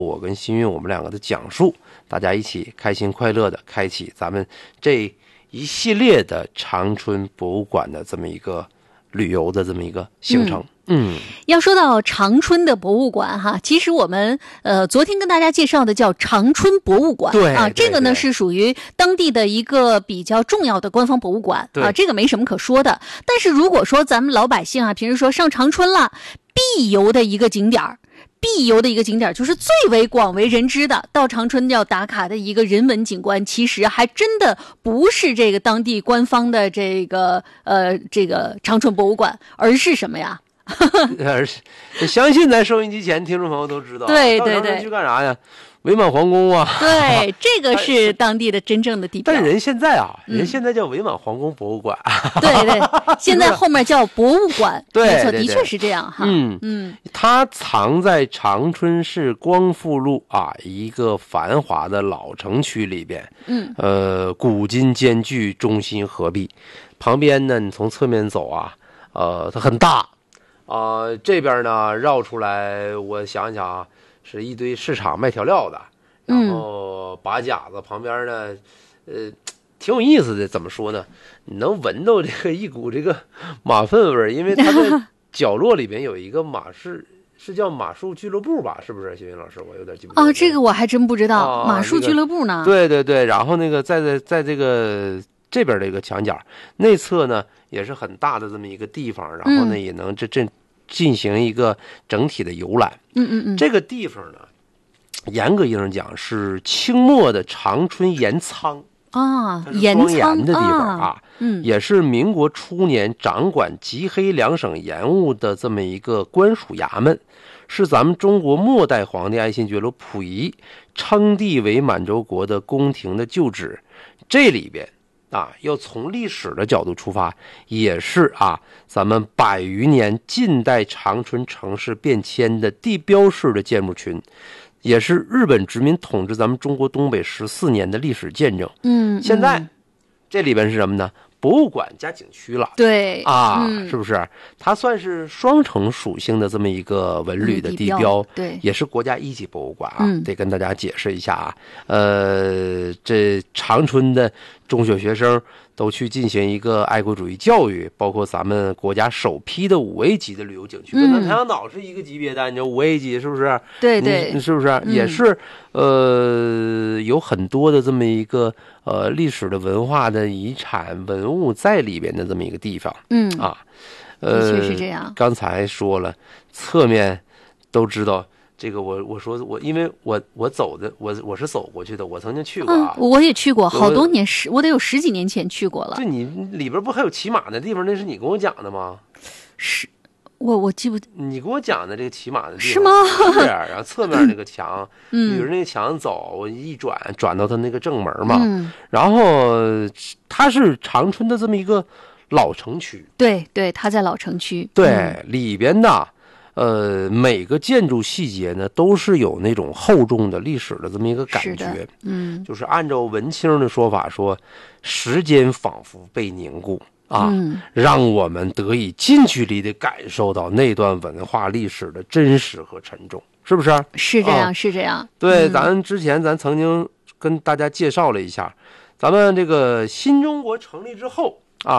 我跟新运我们两个的讲述，大家一起开心快乐的开启咱们这一系列的长春博物馆的这么一个旅游的这么一个行程。 要说到长春的博物馆哈，其实我们昨天跟大家介绍的叫长春博物馆， 对啊， 这个呢是属于当地的一个比较重要的官方博物馆啊，这个没什么可说的。但是如果说咱们老百姓啊，平时说上长春了，必游的一个景点就是最为广为人知的，到长春要打卡的一个人文景观，其实还真的不是这个当地官方的这个长春博物馆，而是什么呀？ 相信咱收音机前听众朋友都知道， 对， 去干啥呀？伪满皇宫啊， 对，这个是当地的真正的地标。 但人现在啊，人现在叫伪满皇宫博物馆， 对，现在后面叫博物馆， 对， 没错，的确是这样哈。 它藏在长春市光复路啊一个繁华的老城区里边，古今兼具，中心合璧。旁边呢，你从侧面走啊，它很大。这边呢绕出来，我想想啊，是一堆市场卖调料的，然后把甲子旁边呢，挺有意思的。怎么说呢？你能闻到这个一股这个马粪味儿，因为它在角落里边有一个是叫马术俱乐部吧？是不是？薛云老师，我有点记不清。 这个我还真不知道，马术俱乐部呢？ 对，然后那个在这个这边的一个墙角内侧呢，也是很大的这么一个地方，然后呢也能进行一个整体的游览。这个地方呢，严格意义上讲是清末的长春盐仓啊，庄盐的地方啊，也是民国初年掌管吉黑两省盐务的这么一个官署衙门，是咱们中国末代皇帝爱新觉罗溥仪称帝为满洲国的宫廷的旧址。这里边要从历史的角度出发，也是咱们100余年近代长春城市变迁的地标式的建筑群，也是日本殖民统治咱们中国东北14年的历史见证。现在这里边是什么呢？博物馆加景区了， 对是不是？它算是双城属性的这么一个文旅的地标， 对， 也是国家一级博物馆得跟大家解释一下这长春的中学学生都去进行一个爱国主义教育，包括咱们国家首批的5A 级的旅游景区，跟咱太阳岛是一个级别的，你知道5A 级是不是？ 对， 是不是？也是有很多的这么一个历史的文化的遗产文物在里边的这么一个地方。 的确是这样。 刚才说了，侧面都知道。这个我说因为我走的我是走过去的，我曾经去过我也去过好多年，我得有10几年前去过了。 对，你里边不还有骑马的地方？那是你跟我讲的吗？ 是，我记不。 你跟我讲的这个骑马的地方是吗？ 是，然后侧面那个墙，捋着那个墙走，我一转到他那个正门嘛。然后它是长春的这么一个老城区。对， 它在老城区。 对，里边的。每个建筑细节呢，都是有那种厚重的历史的这么一个感觉。就是按照文青的说法说，时间仿佛被凝固让我们得以近距离的感受到那段文化历史的真实和沉重，是不是？ 是这样，是这样。 对，咱之前曾经跟大家介绍了一下，咱们这个新中国成立之后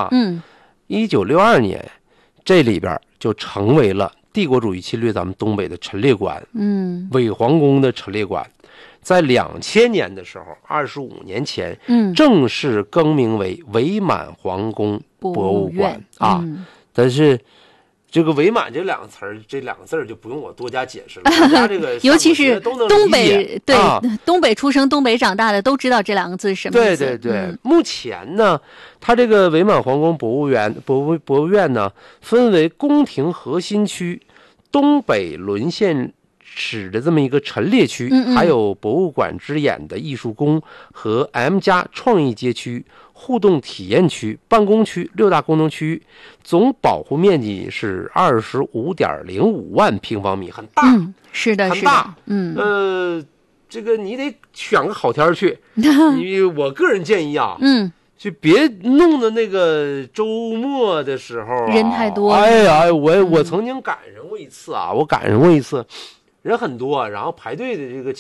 1962年，这里边就成为了帝国主义侵略咱们东北的陈列馆，伪皇宫的陈列馆，在2000年的时候，25年前，正式更名为伪满皇宫博物馆但是这个伪满这两个字儿就不用我多加解释了，大家这个尤其是东北东北出生、东北长大的都知道这两个字是什么意思。 对，目前呢，它这个伪满皇宫博物院呢，分为宫廷核心区、东北沦陷史的这么一个陈列区，还有博物馆之眼的艺术宫和 M+ 创意街区、互动体验区、办公区6大功能区域，总保护面积是25.05万平方米，很大。 是的， 很大。这个你得选个好天去。我个人建议就别弄的那个周末的时候人太多。 哎呀，我曾经赶上过一次我赶上过一次， 人很多，然后排队的这个